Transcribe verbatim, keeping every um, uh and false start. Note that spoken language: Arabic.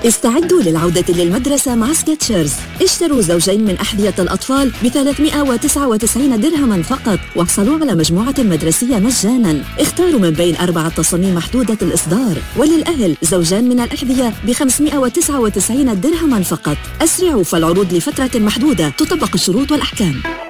استعدوا للعودة للمدرسة مع سكتشرز. اشتروا زوجين من أحذية الأطفال ب ثلاثمائة وتسعة وتسعين درهما فقط واحصلوا على مجموعة مدرسية مجانا. اختاروا من بين أربعة تصاميم محدودة الإصدار. وللأهل زوجان من الأحذية ب خمسمائة وتسعة وتسعين درهما فقط. أسرعوا فالعروض لفترة محدودة، تطبق الشروط والأحكام.